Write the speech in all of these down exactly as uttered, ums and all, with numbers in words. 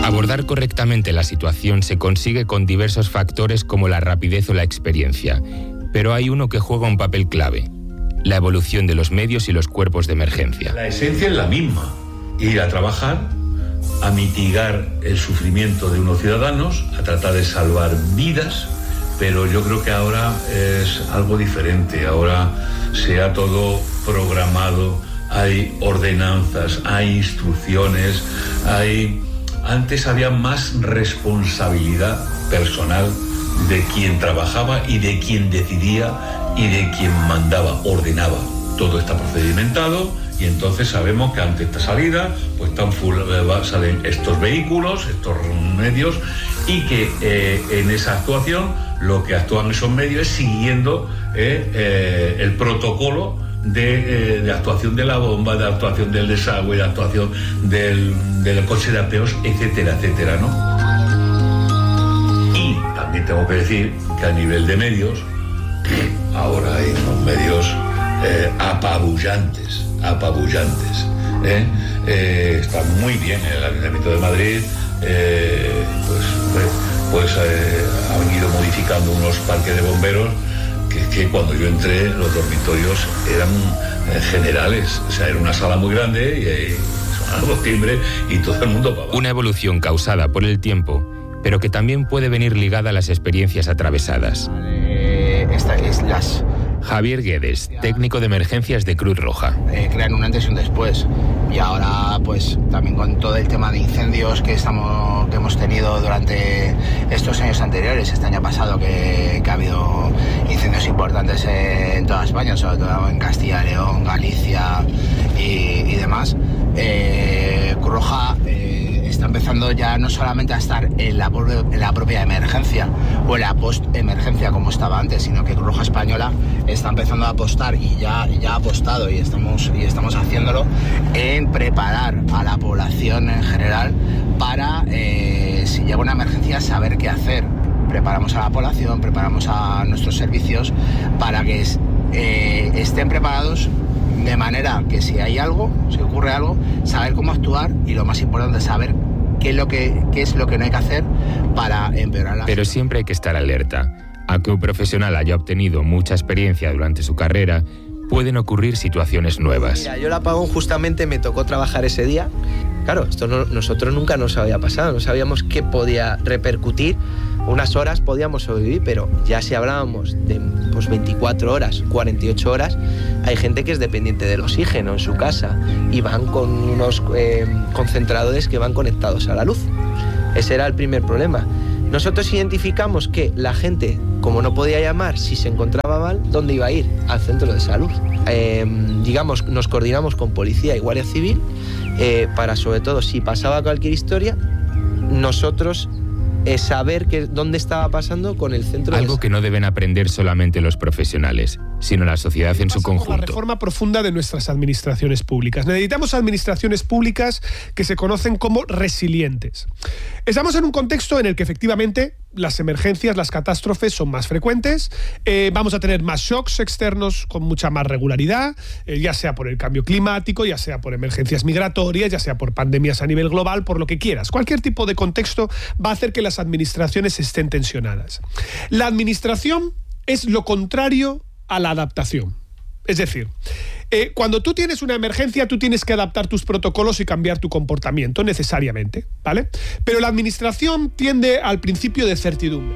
Abordar correctamente la situación se consigue con diversos factores como la rapidez o la experiencia, pero hay uno que juega un papel clave: la evolución de los medios y los cuerpos de emergencia. La esencia es la misma: ir a trabajar, a mitigar el sufrimiento de unos ciudadanos, a tratar de salvar vidas, pero yo creo que ahora es algo diferente. Ahora se ha todo programado, hay ordenanzas, hay instrucciones, hay... Antes había más responsabilidad personal de quien trabajaba y de quien decidía y de quien mandaba, ordenaba. Todo está procedimentado y entonces sabemos que ante esta salida pues están full, salen estos vehículos, estos medios, y que eh, en esa actuación lo que actúan esos medios es siguiendo eh, eh, el protocolo De, eh, de actuación de la bomba, de actuación del desagüe, de actuación del, del coche de apeos, etcétera, etcétera, ¿no? Y también tengo que decir que a nivel de medios, ahora hay unos medios eh, apabullantes, apabullantes. ¿eh? Eh, está muy bien el Ayuntamiento de Madrid, eh, pues, pues, pues eh, ha venido modificando unos parques de bomberos que, que cuando yo entré los dormitorios eran eh, generales, o sea, era una sala muy grande y, y sonaban los timbres y todo el mundo para abajo. Una evolución causada por el tiempo, pero que también puede venir ligada a las experiencias atravesadas. Eh, esta es las... Javier Guedes, técnico de emergencias de Cruz Roja. Eh, crean un antes y un después. Y ahora, pues, también con todo el tema de incendios que estamos que hemos tenido durante estos años anteriores, este año pasado que, que ha habido incendios importantes en toda España, sobre todo en Castilla y León, Galicia y, y demás. Eh, Cruz Roja eh, está empezando ya no solamente a estar en la, en la propia emergencia o en la post-emergencia como estaba antes, sino que Cruz Roja Española está empezando a apostar y ya, ya ha apostado y estamos, y estamos haciéndolo en preparar a la población en general para, eh, si llega una emergencia, saber qué hacer. Preparamos a la población, preparamos a nuestros servicios para que eh, estén preparados de manera que si hay algo, si ocurre algo, saber cómo actuar y lo más importante, saber qué es lo que, qué es lo que no hay que hacer para empeorar la... Pero siempre hay que estar alerta. Aunque un profesional haya obtenido mucha experiencia durante su carrera, pueden ocurrir situaciones nuevas. Mira, yo el apagón justamente me tocó trabajar ese día. Claro, esto no, nosotros nunca nos había pasado, no sabíamos qué podía repercutir. Unas horas podíamos sobrevivir, pero ya si hablábamos de pues, veinticuatro horas, cuarenta y ocho horas, hay gente que es dependiente del oxígeno en su casa y van con unos eh, concentradores que van conectados a la luz. Ese era el primer problema. Nosotros identificamos que la gente, como no podía llamar si se encontraba mal, ¿dónde iba a ir? Al centro de salud. Eh, digamos, nos coordinamos con policía y guardia civil eh, para, sobre todo, si pasaba cualquier historia, nosotros eh, saber que, dónde estaba pasando con el centro. Algo de... que no deben aprender solamente los profesionales, sino la sociedad en su conjunto. La reforma profunda de nuestras administraciones públicas. Necesitamos administraciones públicas que se conocen como resilientes. Estamos en un contexto en el que efectivamente las emergencias, las catástrofes son más frecuentes, eh, vamos a tener más shocks externos con mucha más regularidad, eh, ya sea por el cambio climático, ya sea por emergencias migratorias, ya sea por pandemias a nivel global, por lo que quieras. Cualquier tipo de contexto va a hacer que las administraciones estén tensionadas. La administración es lo contrario a la adaptación. Es decir, eh, cuando tú tienes una emergencia, tú tienes que adaptar tus protocolos y cambiar tu comportamiento necesariamente, ¿vale? Pero la administración tiende al principio de certidumbre.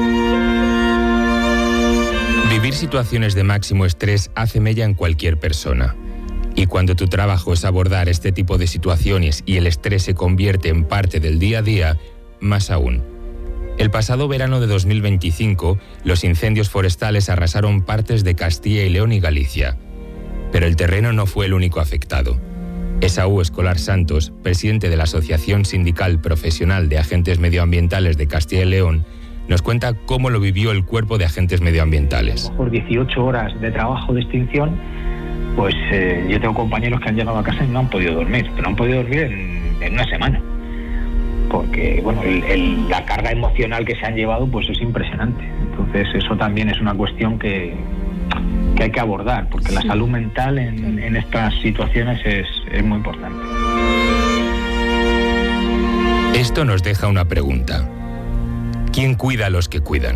Vivir situaciones de máximo estrés hace mella en cualquier persona. Y cuando tu trabajo es abordar este tipo de situaciones y el estrés se convierte en parte del día a día, más aún. El pasado verano de dos mil veinticinco, los incendios forestales arrasaron partes de Castilla y León y Galicia. Pero el terreno no fue el único afectado. Esaú Escolar Santos, presidente de la Asociación Sindical Profesional de Agentes Medioambientales de Castilla y León, nos cuenta cómo lo vivió el cuerpo de agentes medioambientales. Por dieciocho horas de trabajo de extinción, pues eh, yo tengo compañeros que han llegado a casa y no han podido dormir, pero no han podido dormir en, en una semana. Porque bueno, el, el, la carga emocional que se han llevado pues es impresionante. Entonces eso también es una cuestión que, que hay que abordar, porque sí. La salud mental en, en estas situaciones es, es muy importante. Es Esto nos deja una pregunta. ¿Quién cuida a los que cuidan?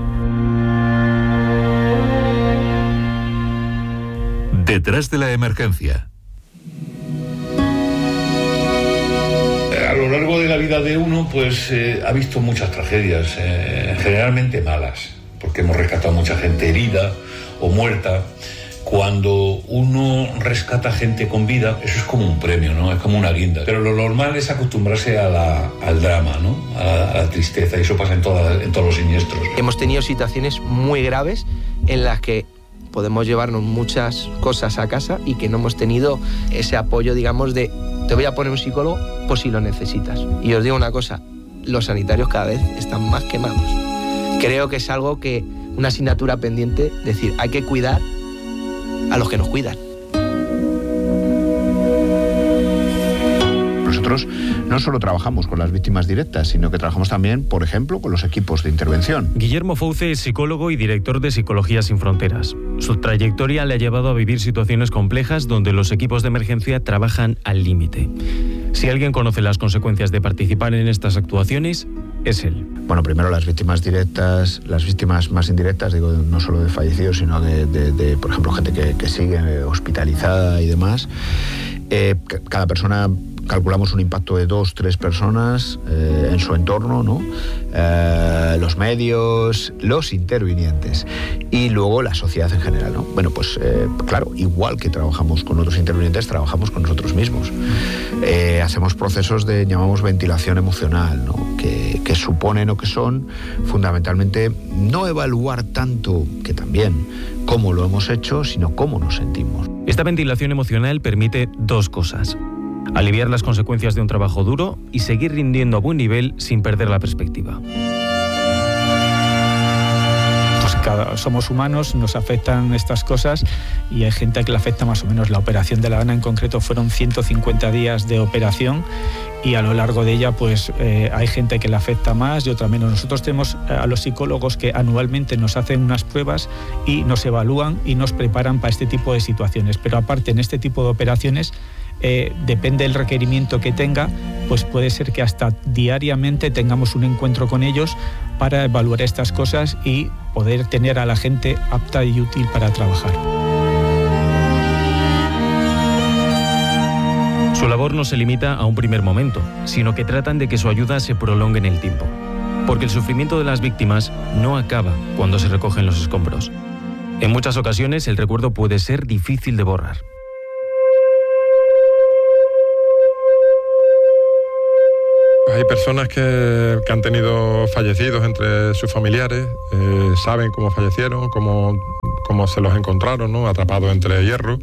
Detrás de la emergencia. A lo largo de la vida de uno, pues eh, ha visto muchas tragedias, eh, generalmente malas, porque hemos rescatado mucha gente herida o muerta. Cuando uno rescata gente con vida, eso es como un premio, ¿no? Es como una guinda. Pero lo normal es acostumbrarse a la, al drama, ¿no? A la, a la tristeza, y eso pasa en, toda, en todos los siniestros. Hemos tenido situaciones muy graves en las que podemos llevarnos muchas cosas a casa y que no hemos tenido ese apoyo, digamos, de te voy a poner un psicólogo por si lo necesitas. Y os digo una cosa, los sanitarios cada vez están más quemados. Creo que es algo que, una asignatura pendiente, decir, hay que cuidar a los que nos cuidan. Nosotros no solo trabajamos con las víctimas directas, sino que trabajamos también, por ejemplo, con los equipos de intervención. Guillermo Fouce es psicólogo y director de Psicología Sin Fronteras. Su trayectoria le ha llevado a vivir situaciones complejas donde los equipos de emergencia trabajan al límite. Si alguien conoce las consecuencias de participar en estas actuaciones, es él. Bueno, primero las víctimas directas, las víctimas más indirectas, digo, no solo de fallecidos, sino de, de, de por ejemplo, gente que, que sigue hospitalizada y demás. Eh, cada persona, calculamos un impacto de dos, tres personas eh, en su entorno, ¿no? Eh, los medios, los intervinientes y luego la sociedad en general, ¿no? Bueno, pues eh, claro, igual que trabajamos con otros intervinientes, trabajamos con nosotros mismos. Eh, hacemos procesos de, llamamos ventilación emocional, ¿no? Que, que suponen o que son fundamentalmente no evaluar tanto, que también, cómo lo hemos hecho, sino cómo nos sentimos. Esta ventilación emocional permite dos cosas: aliviar las consecuencias de un trabajo duro y seguir rindiendo a buen nivel sin perder la perspectiva. Pues cada, somos humanos, nos afectan estas cosas y hay gente que le afecta más o menos. La operación de La Habana en concreto fueron ciento cincuenta días de operación y a lo largo de ella pues eh, hay gente que le afecta más y otra menos. Nosotros tenemos a los psicólogos que anualmente nos hacen unas pruebas y nos evalúan y nos preparan para este tipo de situaciones. Pero aparte, en este tipo de operaciones, Eh, depende del requerimiento que tenga, pues puede ser que hasta diariamente tengamos un encuentro con ellos para evaluar estas cosas y poder tener a la gente apta y útil para trabajar. Su labor no se limita a un primer momento, sino que tratan de que su ayuda se prolongue en el tiempo. Porque el sufrimiento de las víctimas no acaba cuando se recogen los escombros. En muchas ocasiones el recuerdo puede ser difícil de borrar. Hay personas que, que han tenido fallecidos entre sus familiares, eh, saben cómo fallecieron, cómo, cómo se los encontraron, ¿no? Atrapados entre hierro.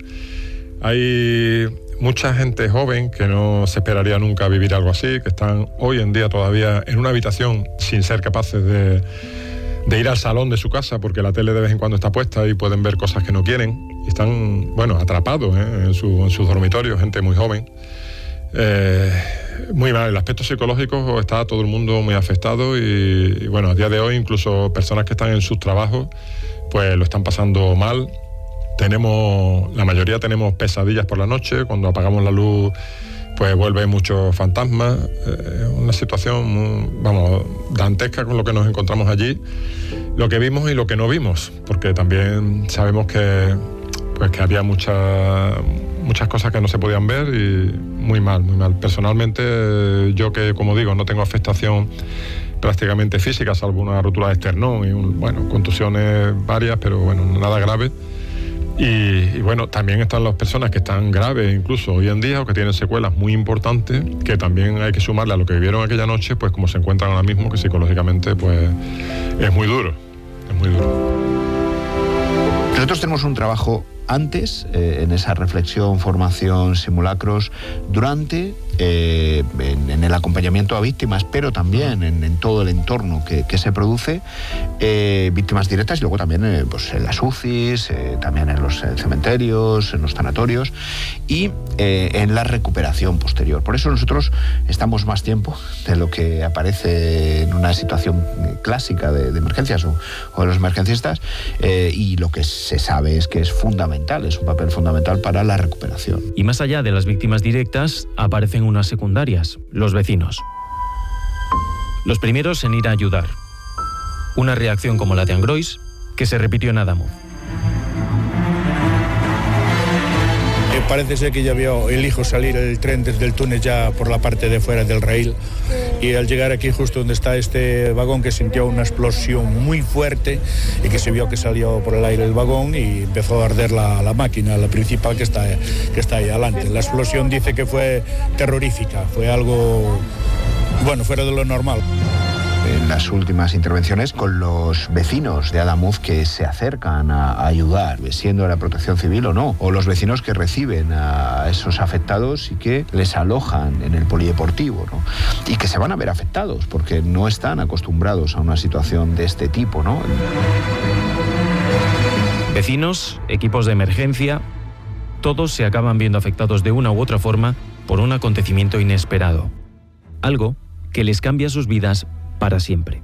Hay mucha gente joven que no se esperaría nunca vivir algo así, que están hoy en día todavía en una habitación sin ser capaces de, de ir al salón de su casa, porque la tele de vez en cuando está puesta y pueden ver cosas que no quieren. Y están, bueno, atrapados ¿eh? en, su, en sus dormitorios, gente muy joven. Eh, muy mal, el aspecto psicológico está todo el mundo muy afectado y, y bueno, a día de hoy incluso personas que están en sus trabajos pues lo están pasando mal. Tenemos, la mayoría tenemos pesadillas por la noche, cuando apagamos la luz pues vuelven muchos fantasmas, eh, una situación muy, vamos, dantesca con lo que nos encontramos allí, lo que vimos y lo que no vimos, porque también sabemos que pues que había muchas muchas cosas que no se podían ver y muy mal, muy mal. Personalmente, yo que, como digo, no tengo afectación prácticamente física, salvo una rotura de esternón y, un, bueno, contusiones varias, pero bueno, nada grave. Y, y bueno, también están las personas que están graves incluso hoy en día o que tienen secuelas muy importantes, que también hay que sumarle a lo que vivieron aquella noche, pues como se encuentran ahora mismo, que psicológicamente pues es muy duro, es muy duro. Nosotros tenemos un trabajo antes, eh, en esa reflexión, formación, simulacros, durante, eh, en, en el acompañamiento a víctimas, pero también en, en todo el entorno que, que se produce, eh, víctimas directas y luego también eh, pues en las U C Is, eh, también en los cementerios, en los sanatorios y eh, en la recuperación posterior. Por eso nosotros estamos más tiempo de lo que aparece en una situación clásica de, de emergencias o, o de los emergencistas, eh, y lo que se sabe es que es fundamental, es un papel fundamental para la recuperación. Y más allá de las víctimas directas, aparecen unas secundarias, los vecinos. Los primeros en ir a ayudar. Una reacción como la de Angrois, que se repitió en Adamuz. Parece ser que ya vio el hijo salir el tren desde el túnel ya por la parte de fuera del rail, y al llegar aquí justo donde está este vagón, que sintió una explosión muy fuerte y que se vio que salió por el aire el vagón y empezó a arder la, la máquina, la principal que está, que está ahí adelante. La explosión dice que fue terrorífica, fue algo, bueno, fuera de lo normal. En las últimas intervenciones con los vecinos de Adamuz que se acercan a ayudar, siendo de la Protección Civil o no, o los vecinos que reciben a esos afectados y que les alojan en el polideportivo, ¿no? Y que se van a ver afectados porque no están acostumbrados a una situación de este tipo, ¿no? Vecinos, equipos de emergencia, todos se acaban viendo afectados de una u otra forma por un acontecimiento inesperado. Algo que les cambia sus vidas para siempre.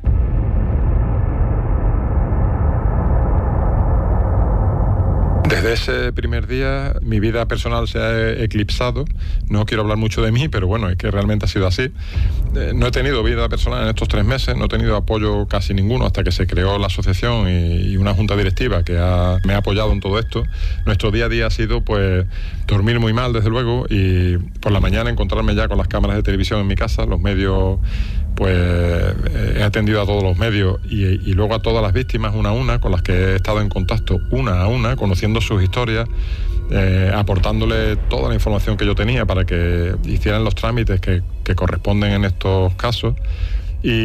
Desde ese primer día mi vida personal se ha eclipsado. No quiero hablar mucho de mí, pero bueno, es que realmente ha sido así. Eh, no he tenido vida personal en estos tres meses, no he tenido apoyo casi ninguno hasta que se creó la asociación y, y una junta directiva que ha, me ha apoyado en todo esto. Nuestro día a día ha sido pues dormir muy mal, desde luego, y por la mañana encontrarme ya con las cámaras de televisión en mi casa, los medios, pues he atendido a todos los medios y, y luego a todas las víctimas una a una, con las que he estado en contacto una a una, conociendo sus historias, eh, aportándole toda la información que yo tenía para que hicieran los trámites que, que corresponden en estos casos.